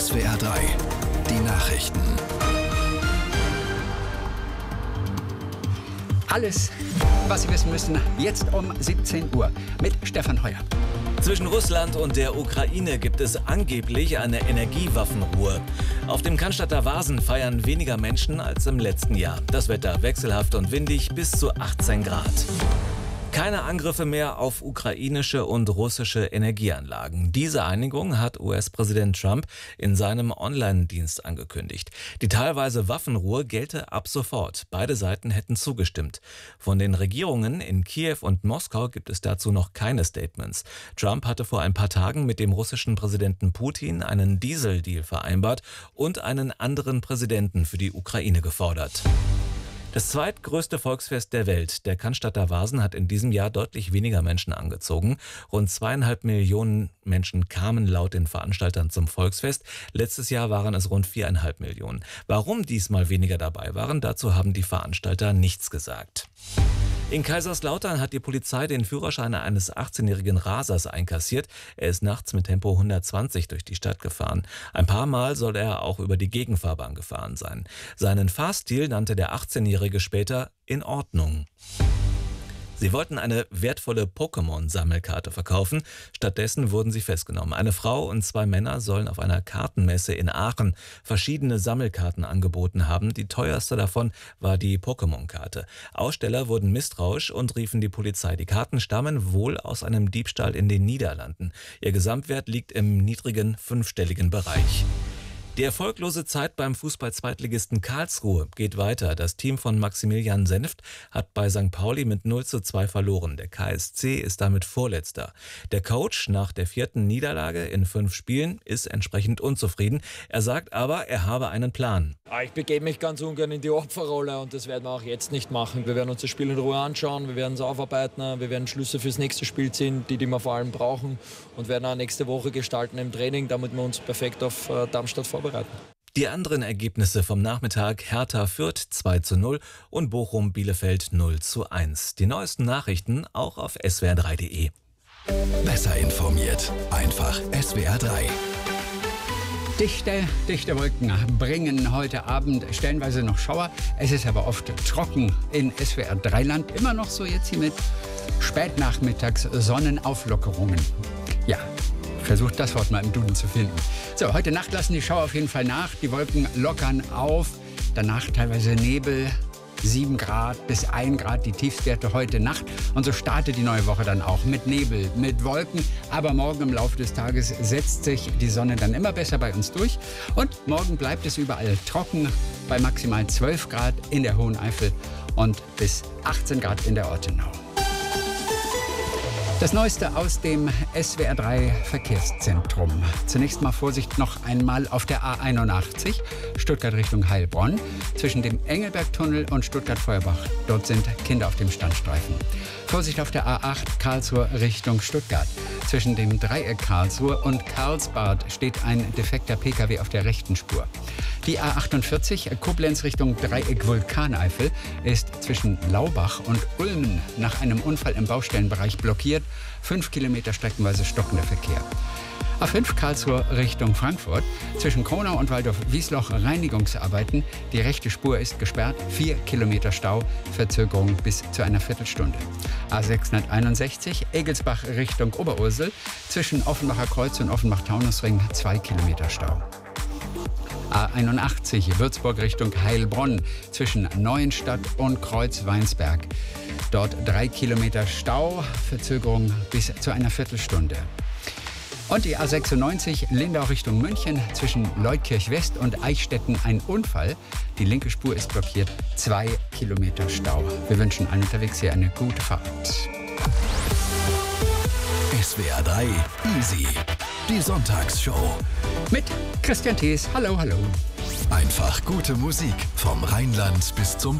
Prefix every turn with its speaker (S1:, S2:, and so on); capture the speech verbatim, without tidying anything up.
S1: S W R drei, die Nachrichten.
S2: Alles, was Sie wissen müssen, jetzt um siebzehn Uhr mit Stefan Heuer.
S3: Zwischen Russland und der Ukraine gibt es angeblich eine Energiewaffenruhe. Auf dem Cannstatter Vasen feiern weniger Menschen als im letzten Jahr. Das Wetter wechselhaft und windig bis zu achtzehn Grad. Keine Angriffe mehr auf ukrainische und russische Energieanlagen. Diese Einigung hat U S-Präsident Trump in seinem Online-Dienst angekündigt. Die teilweise Waffenruhe gelte ab sofort. Beide Seiten hätten zugestimmt. Von den Regierungen in Kiew und Moskau gibt es dazu noch keine Statements. Trump hatte vor ein paar Tagen mit dem russischen Präsidenten Putin einen Dieseldeal vereinbart und einen anderen Präsidenten für die Ukraine gefordert. Das zweitgrößte Volksfest der Welt, der Cannstatter Vasen, hat in diesem Jahr deutlich weniger Menschen angezogen. Rund zweieinhalb Millionen Menschen kamen laut den Veranstaltern zum Volksfest. Letztes Jahr waren es rund viereinhalb Millionen. Warum diesmal weniger dabei waren, dazu haben die Veranstalter nichts gesagt. In Kaiserslautern hat die Polizei den Führerschein eines achtzehnjährigen Rasers einkassiert. Er ist nachts mit Tempo hundertzwanzig durch die Stadt gefahren. Ein paar Mal soll er auch über die Gegenfahrbahn gefahren sein. Seinen Fahrstil nannte der achtzehnjährige später in Ordnung. Sie wollten eine wertvolle Pokémon-Sammelkarte verkaufen. Stattdessen wurden sie festgenommen. Eine Frau und zwei Männer sollen auf einer Kartenmesse in Aachen verschiedene Sammelkarten angeboten haben. Die teuerste davon war die Pokémon-Karte. Aussteller wurden misstrauisch und riefen die Polizei. Die Karten stammen wohl aus einem Diebstahl in den Niederlanden. Ihr Gesamtwert liegt im niedrigen fünfstelligen Bereich. Die erfolglose Zeit beim Fußball-Zweitligisten Karlsruhe geht weiter. Das Team von Maximilian Senft hat bei Sankt Pauli mit null zu zwei verloren. Der K S C ist damit Vorletzter. Der Coach nach der vierten Niederlage in fünf Spielen ist entsprechend unzufrieden. Er sagt aber, er habe einen Plan.
S4: Ich begebe mich ganz ungern in die Opferrolle und das werden wir auch jetzt nicht machen. Wir werden uns das Spiel in Ruhe anschauen, wir werden es aufarbeiten, wir werden Schlüsse fürs nächste Spiel ziehen, die, die wir vor allem brauchen, und werden auch nächste Woche gestalten im Training, damit wir uns perfekt auf Darmstadt vorbereiten.
S3: Die anderen Ergebnisse vom Nachmittag: Hertha Fürth zwei zu null und Bochum Bielefeld null zu eins. Die neuesten Nachrichten auch auf S W R drei punkt de.
S1: Besser informiert, einfach S W R drei.
S2: Dichte, dichte Wolken bringen heute Abend stellenweise noch Schauer. Es ist aber oft trocken in S W R drei Land. Immer noch so jetzt hier mit spätnachmittags Sonnenauflockerungen. Ja, versucht das Wort mal im Duden zu finden. So, heute Nacht lassen die Schauer auf jeden Fall nach. Die Wolken lockern auf. Danach teilweise Nebel. sieben Grad bis ein Grad die Tiefstwerte heute Nacht. Und so startet die neue Woche dann auch mit Nebel, mit Wolken. Aber morgen im Laufe des Tages setzt sich die Sonne dann immer besser bei uns durch. Und morgen bleibt es überall trocken bei maximal zwölf Grad in der Hohen Eifel und bis achtzehn Grad in der Ortenau. Das Neueste aus dem S W R drei Verkehrszentrum. Zunächst mal Vorsicht noch einmal auf der A einundachtzig, Stuttgart Richtung Heilbronn. Zwischen dem Engelbergtunnel und Stuttgart-Feuerbach. Dort sind Kinder auf dem Standstreifen. Vorsicht auf der A acht, Karlsruhe Richtung Stuttgart. Zwischen dem Dreieck Karlsruhe und Karlsbad steht ein defekter P K W auf der rechten Spur. Die A achtundvierzig, Koblenz Richtung Dreieck Vulkaneifel, ist zwischen Laubach und Ulmen nach einem Unfall im Baustellenbereich blockiert. Fünf Kilometer streckenweise stockender Verkehr. A fünf Karlsruhe Richtung Frankfurt. Zwischen Kronau und Waldorf-Wiesloch Reinigungsarbeiten. Die rechte Spur ist gesperrt. Vier Kilometer Stau. Verzögerung bis zu einer Viertelstunde. A sechshunderteinundsechzig Egelsbach Richtung Oberursel. Zwischen Offenbacher Kreuz und Offenbach-Taunusring zwei Kilometer Stau. A einundachtzig Würzburg Richtung Heilbronn zwischen Neuenstadt und Kreuzweinsberg. Dort drei Kilometer Stau, Verzögerung bis zu einer Viertelstunde. Und die A sechsundneunzig Lindau Richtung München zwischen Leutkirch West und Eichstätten ein Unfall. Die linke Spur ist blockiert, zwei Kilometer Stau. Wir wünschen allen unterwegs hier eine gute Fahrt.
S1: S W R drei Easy, die Sonntagsshow.
S2: Mit Christian Thees. Hallo, hallo.
S1: Einfach gute Musik vom Rheinland bis zum